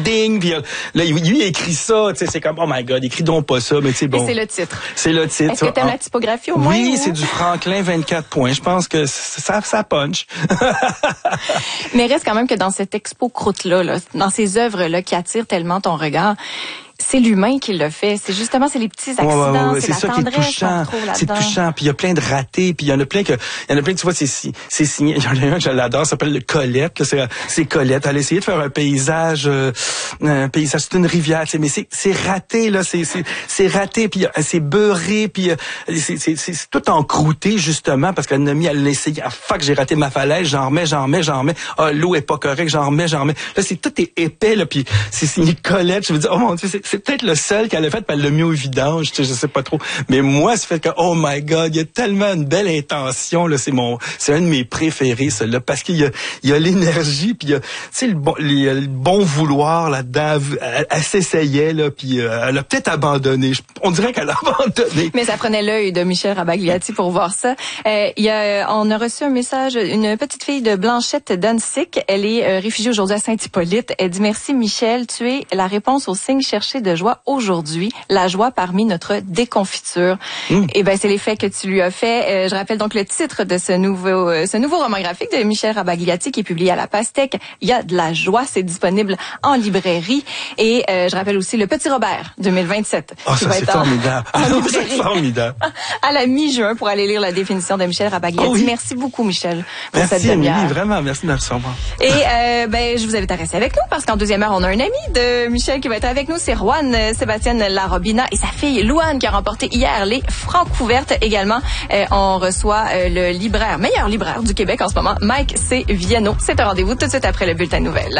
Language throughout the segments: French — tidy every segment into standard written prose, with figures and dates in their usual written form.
ding, puis là, il écrit ça, tu sais, c'est comme, oh my God, écris donc pas ça, mais tu sais, bon. Et c'est le titre. C'est le titre. Est-ce que t'aimes la typographie au moins? Oui, c'est du Franklin 24 points. Je pense que ça punch. Mais reste quand même que dans cette expo croûte-là, dans ces œuvres-là qui attirent tellement ton regard, c'est l'humain qui le fait. C'est justement, c'est les petits accidents, c'est la ça qui est touchant. C'est touchant. Puis il y a plein de ratés. Puis il y en a plein, tu vois, c'est signé. Il y en a un que je l'adore, ça s'appelle Colette. C'est Colette. Elle a essayé de faire un paysage, c'est une rivière, tu sais, mais c'est raté, là. C'est raté. Puis c'est beurré. Puis c'est tout encrouté, justement, parce qu'elle a essayé. Ah, fuck, j'ai raté ma falaise. J'en remets. Ah, l'eau est pas correcte. J'en remets. Là, tout est épais, là. Puis c'est signé Colette. Je veux dire, oh mon Dieu, c'est peut-être le seul qu'elle a fait, puis elle l'a mis au vidange, je sais pas trop. Mais moi, c'est fait que, oh my God, il y a tellement une belle intention, là, c'est un de mes préférés, celui-là, parce qu'il y a l'énergie, puis il y a, tu sais, le bon vouloir là-dedans. Elle s'essayait, là, puis elle a peut-être abandonné. On dirait qu'elle a abandonné. Mais ça prenait l'œil de Michel Rabagliati pour voir ça. On a reçu un message, une petite fille de Blanchette d'Annecy. Elle est réfugiée aujourd'hui à Saint-Hippolyte. Elle dit, merci Michel, tu es la réponse au signe cherché de joie aujourd'hui, la joie parmi notre déconfiture. Et ben c'est l'effet que tu lui as fait. Je rappelle donc le titre de ce nouveau roman graphique de Michel Rabagliati qui est publié à La Pastèque. Il y a de la joie, c'est disponible en librairie. Et je rappelle aussi Le Petit Robert 2027. Oh, ça c'est formidable. C'est formidable. À la mi-juin pour aller lire la définition de Michel Rabagliati. Oh oui. Merci beaucoup Michel pour cette demi-heure. Merci vraiment, merci de me recevoir. Et je vous invite à rester avec nous parce qu'en deuxième heure on a un ami de Michel qui va être avec nous, c'est Juan Sébastien Larobina et sa fille Louane qui a remporté hier les Francouvertes également. On reçoit le meilleur libraire du Québec en ce moment, Mike C. Viano. C'est un rendez-vous tout de suite après le bulletin de nouvelles.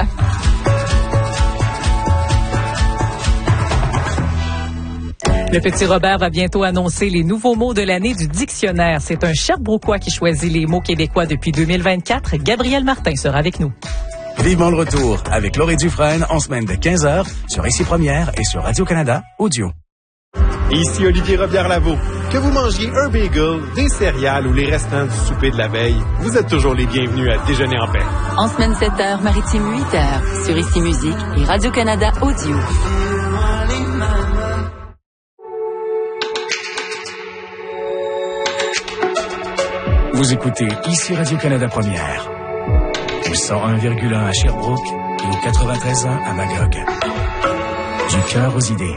Le Petit Robert va bientôt annoncer les nouveaux mots de l'année du dictionnaire. C'est un Sherbrookois qui choisit les mots québécois depuis 2024. Gabriel Martin sera avec nous. Vivement le retour avec Laurie Dufresne en semaine de 15h sur Ici Première et sur Radio-Canada Audio. Ici Olivier Robillard-Lavaux. Que vous mangiez un bagel, des céréales ou les restants du souper de la veille, vous êtes toujours les bienvenus à Déjeuner en paix. En semaine 7h, maritime 8h, sur Ici Musique et Radio-Canada Audio. Vous écoutez Ici Radio-Canada Première. Au 101,1 à Sherbrooke et au 93.1 à Magog. Du cœur aux idées.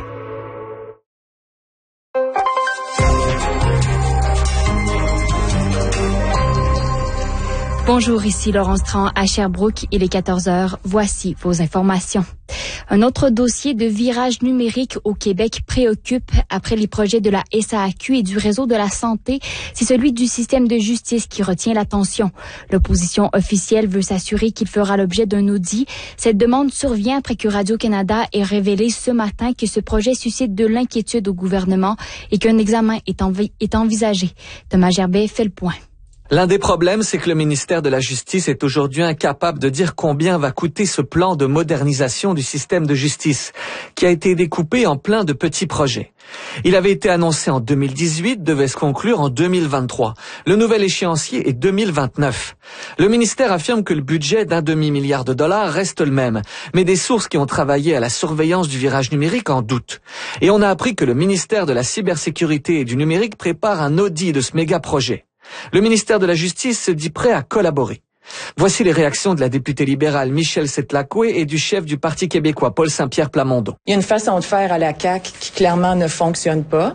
Bonjour, ici Laurence Tran à Sherbrooke. Il est 14h. Voici vos informations. Un autre dossier de virage numérique au Québec préoccupe après les projets de la SAAQ et du réseau de la santé. C'est celui du système de justice qui retient l'attention. L'opposition officielle veut s'assurer qu'il fera l'objet d'un audit. Cette demande survient après que Radio-Canada ait révélé ce matin que ce projet suscite de l'inquiétude au gouvernement et qu'un examen est envisagé. Thomas Gerbet fait le point. L'un des problèmes, c'est que le ministère de la Justice est aujourd'hui incapable de dire combien va coûter ce plan de modernisation du système de justice, qui a été découpé en plein de petits projets. Il avait été annoncé en 2018, devait se conclure en 2023. Le nouvel échéancier est 2029. Le ministère affirme que le budget d'1,5 milliard de dollars reste le même, mais des sources qui ont travaillé à la surveillance du virage numérique en doutent. Et on a appris que le ministère de la cybersécurité et du numérique prépare un audit de ce méga projet. Le ministère de la Justice se dit prêt à collaborer. Voici les réactions de la députée libérale Michèle Setlakoué et du chef du Parti québécois Paul Saint-Pierre Plamondon. Il y a une façon de faire à la CAQ qui clairement ne fonctionne pas,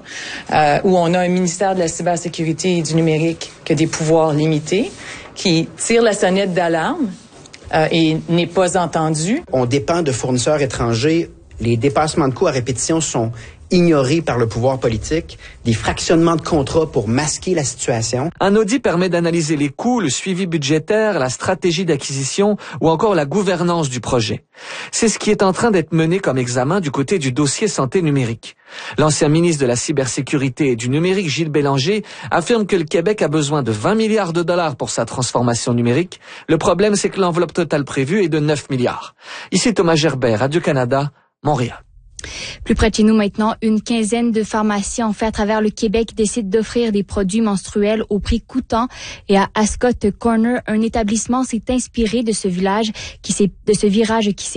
où on a un ministère de la cybersécurité et du numérique qui a des pouvoirs limités, qui tire la sonnette d'alarme et n'est pas entendu. On dépend de fournisseurs étrangers. Les dépassements de coûts à répétition sont ignorés par le pouvoir politique, des fractionnements de contrats pour masquer la situation. Un audit permet d'analyser les coûts, le suivi budgétaire, la stratégie d'acquisition ou encore la gouvernance du projet. C'est ce qui est en train d'être mené comme examen du côté du dossier santé numérique. L'ancien ministre de la cybersécurité et du numérique, Gilles Bélanger, affirme que le Québec a besoin de 20 milliards de dollars pour sa transformation numérique. Le problème, c'est que l'enveloppe totale prévue est de 9 milliards. Ici Thomas Gerbet, Radio-Canada, Montréal. Plus près de chez nous maintenant, une quinzaine de pharmaciens fait à travers le Québec décident d'offrir des produits menstruels au prix coûtant. Et à Ascot Corner, un établissement s'est inspiré de ce virage qui s'est